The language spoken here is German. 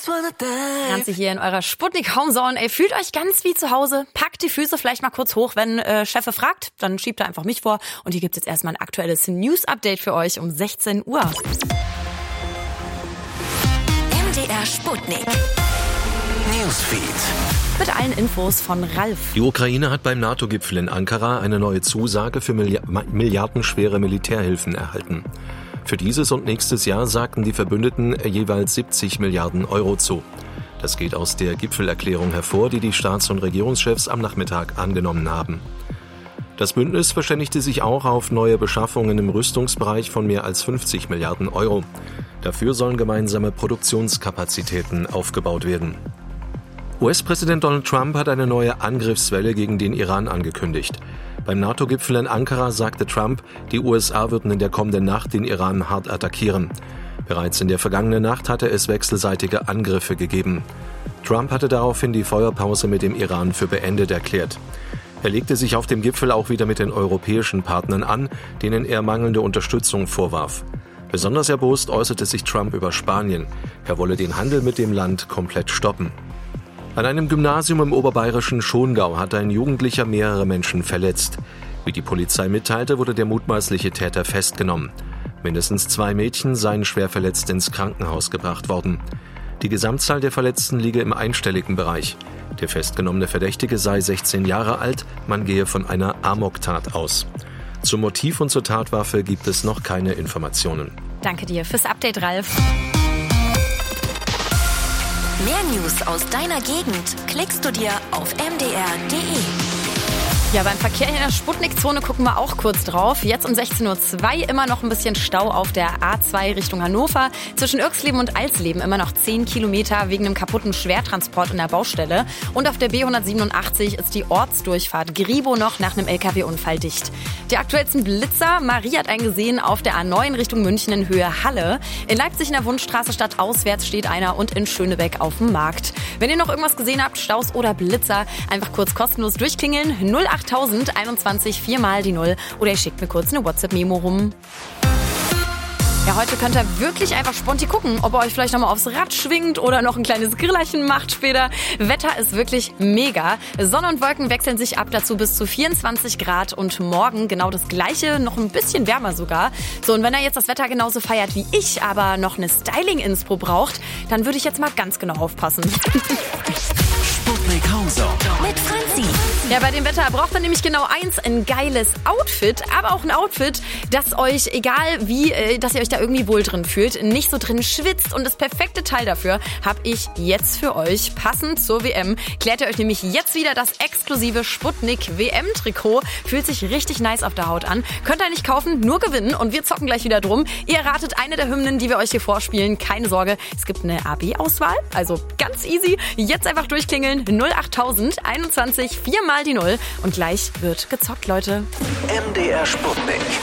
Ganze hier in eurer Sputnik Homezone. Ey, fühlt euch ganz wie zu Hause. Packt die Füße vielleicht mal kurz hoch, wenn Chef fragt. Dann schiebt er einfach mich vor. Und hier gibt's jetzt erstmal ein aktuelles News-Update für euch um 16 Uhr. MDR Sputnik Newsfeed. Mit allen Infos von Ralf. Die Ukraine hat beim NATO-Gipfel in Ankara eine neue Zusage für milliardenschwere Militärhilfen erhalten. Für dieses und nächstes Jahr sagten die Verbündeten jeweils 70 Milliarden Euro zu. Das geht aus der Gipfelerklärung hervor, die die Staats- und Regierungschefs am Nachmittag angenommen haben. Das Bündnis verständigte sich auch auf neue Beschaffungen im Rüstungsbereich von mehr als 50 Milliarden Euro. Dafür sollen gemeinsame Produktionskapazitäten aufgebaut werden. US-Präsident Donald Trump hat eine neue Angriffswelle gegen den Iran angekündigt. Beim NATO-Gipfel in Ankara sagte Trump, die USA würden in der kommenden Nacht den Iran hart attackieren. Bereits in der vergangenen Nacht hatte es wechselseitige Angriffe gegeben. Trump hatte daraufhin die Feuerpause mit dem Iran für beendet erklärt. Er legte sich auf dem Gipfel auch wieder mit den europäischen Partnern an, denen er mangelnde Unterstützung vorwarf. Besonders erbost äußerte sich Trump über Spanien. Er wolle den Handel mit dem Land komplett stoppen. An einem Gymnasium im oberbayerischen Schongau hat ein Jugendlicher mehrere Menschen verletzt. Wie die Polizei mitteilte, wurde der mutmaßliche Täter festgenommen. Mindestens 2 Mädchen seien schwer verletzt ins Krankenhaus gebracht worden. Die Gesamtzahl der Verletzten liege im einstelligen Bereich. Der festgenommene Verdächtige sei 16 Jahre alt, man gehe von einer Amoktat aus. Zum Motiv und zur Tatwaffe gibt es noch keine Informationen. Danke dir fürs Update, Ralf. Mehr News aus deiner Gegend klickst du dir auf mdr.de. Ja, beim Verkehr hier in der Sputnik-Zone gucken wir auch kurz drauf. Jetzt um 16:02 Uhr immer noch ein bisschen Stau auf der A2 Richtung Hannover. Zwischen Irxleben und Alsleben immer noch 10 Kilometer wegen einem kaputten Schwertransport in der Baustelle. Und auf der B187 ist die Ortsdurchfahrt Gribo noch nach einem LKW-Unfall dicht. Die aktuellsten Blitzer: Marie hat einen gesehen auf der A9 Richtung München in Höhe Halle. In Leipzig in der Wundstraße stadtauswärts steht einer und in Schönebeck auf dem Markt. Wenn ihr noch irgendwas gesehen habt, Staus oder Blitzer, einfach kurz kostenlos durchklingeln. 08021 4 mal die 0 oder ihr schickt mir kurz eine WhatsApp-Memo rum. Ja, heute könnt ihr wirklich einfach spontan gucken, ob ihr euch vielleicht nochmal aufs Rad schwingt oder noch ein kleines Grillerchen macht später. Wetter ist wirklich mega. Sonne und Wolken wechseln sich ab, dazu bis zu 24 Grad und morgen genau das Gleiche, noch ein bisschen wärmer sogar. So, und wenn ihr jetzt das Wetter genauso feiert wie ich, aber noch eine Styling-Inspo braucht, dann würde ich jetzt mal ganz genau aufpassen. Sputnik Homezone Mit Franzi. Ja, bei dem Wetter braucht ihr nämlich genau eins, ein geiles Outfit, aber auch ein Outfit, das euch, egal wie, dass ihr euch da irgendwie wohl drin fühlt, nicht so drin schwitzt. Und das perfekte Teil dafür habe ich jetzt für euch. Passend zur WM klärt ihr euch nämlich jetzt wieder das exklusive Sputnik WM-Trikot. Fühlt sich richtig nice auf der Haut an. Könnt ihr nicht kaufen, nur gewinnen. Und wir zocken gleich wieder drum. Ihr erratet eine der Hymnen, die wir euch hier vorspielen. Keine Sorge, es gibt eine AB-Auswahl. Also ganz easy. Jetzt einfach durchklingeln. 08021 4 mal die 0. Und gleich wird gezockt, Leute. MDR Sputnik.